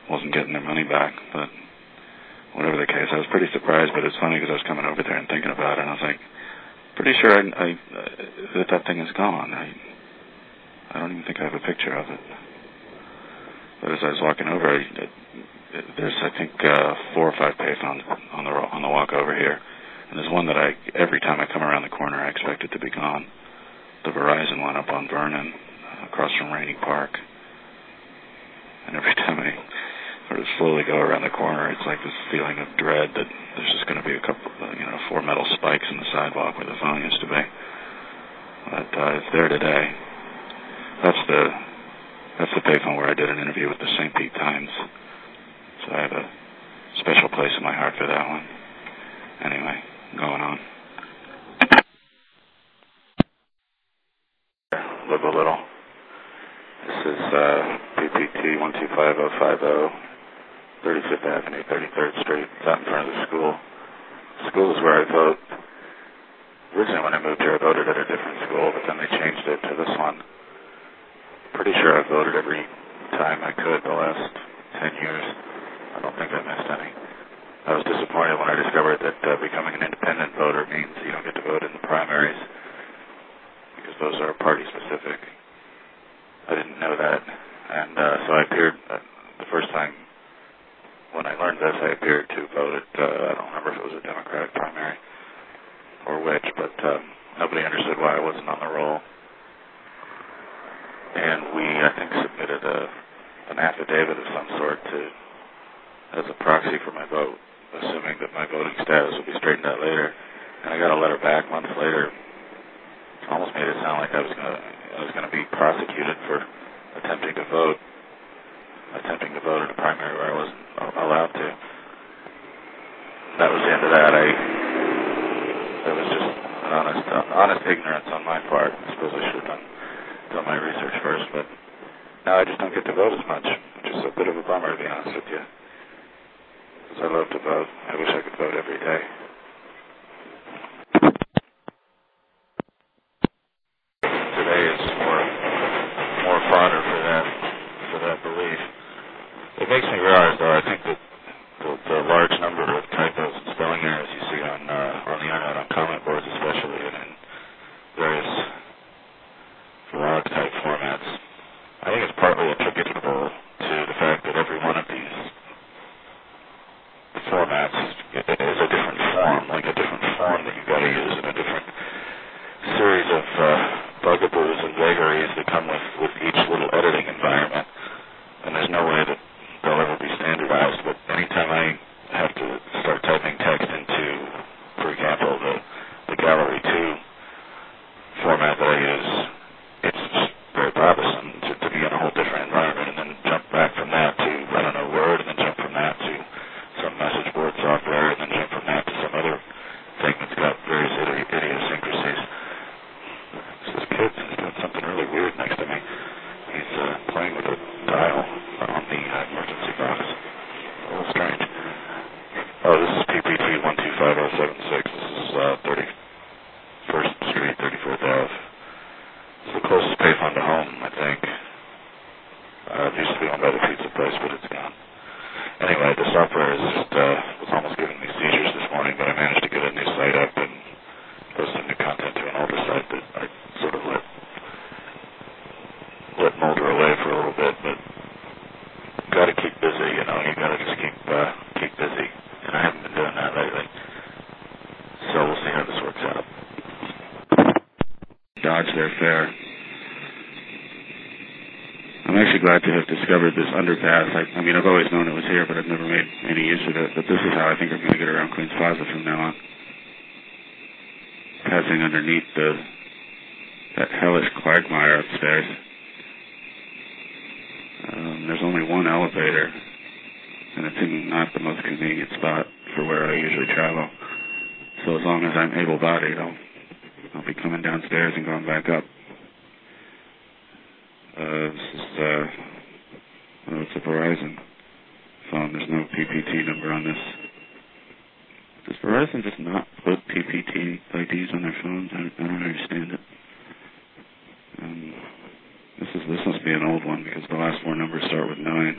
wasn't getting their money back. But whatever the case, I was pretty surprised. But it's funny because I was coming over there and thinking about it, and I was like, pretty sure that thing is gone. I don't even think I have a picture of it. But as I was walking over, there's I think 4 or 5 payphones on the walk over here, and there's one that every time I come around the corner I expect it to be gone. The Verizon one up on Vernon, across from Rainey Park. And every time I sort of slowly go around the corner, it's like this feeling of dread that there's just going to be a couple, 4 metal spikes in the sidewalk where the phone used to be. But it's there today. That's the payphone where I did an interview with the St. Pete Times. So I have a special place in my heart for that one. Anyway, going on. Live a little. This is PPT 125050, 35th Avenue, 33rd Street. It's out in front of the school. The school is where I vote. Originally when I moved here I voted at a different school, but then they changed it to this one. Pretty sure I've voted every time I could the last 10 years. I don't think I missed any. I was disappointed when I discovered that becoming an independent voter means you don't get to vote in the primaries, because those are party specific. I didn't know that, and so I appeared the first time when I learned this. I appeared to vote at I don't remember if it was a Democratic primary or which, but nobody understood why I wasn't on the roll. And we, I think, submitted an affidavit of some sort as a proxy for my vote, assuming that my voting status would be straightened out later. And I got a letter back months later. Almost made it sound like I was going to be prosecuted for attempting to vote in a primary where I wasn't allowed to. That was the end of that. That was just an honest ignorance on my part. I suppose I should have done my research first, but now I just don't get to vote as much, which is a bit of a bummer, to be honest with you. Because I love to vote. I wish I could vote every day. Today is more fodder for that belief. It makes me realize, though, I think that the large number of typos and spelling errors you see on the internet, on comment boards especially, and in various blog-type formats, I think it's partly attributable to the fact that every one of these formats is a different form, like a different form that you've got to use, and a different series of bugaboos and vagaries that come with each little editing environment. And there's no way that they'll ever be standardized, but anytime I have to start typing text into, for example, the Gallery 2 format that I use, it's just very bothersome to be in a whole different environment, and then jump back from that to, Word, and then jump from that to some message board software, and then jump from that to some other thing that's got various idiosyncrasies. So this kid's doing something really weird next to me. He's playing with a dial on the emergency box. A little strange. Oh, this is PPT 125076. This is 31st Street, 34th Ave. It's the closest payphone to home, I think. It used to be owned by the pizza place, but it's gone. Anyway, the software is just was almost giving me seizures this morning, but I managed to get a new site up and post some new content to an older site that I sort of let molder away for a little bit, but got to keep busy, you got to just keep busy, and I haven't been doing that lately. So we'll see how this works out. Dodge their fare. I'm actually glad to have discovered this underpass. I've always known it was here, but I've never made any use of it. But this is how I think I'm going to get around Queens Plaza from now on. Passing underneath that hellish quagmire upstairs. There's only one elevator, and it's in not the most convenient spot for where I usually travel. So as long as I'm able-bodied, I'll be coming downstairs and going back up. It's a Verizon phone. There's no PPT number on this. Does Verizon just not put PPT IDs on their phones? I don't understand it. This must be an old one because the last 4 numbers start with 9.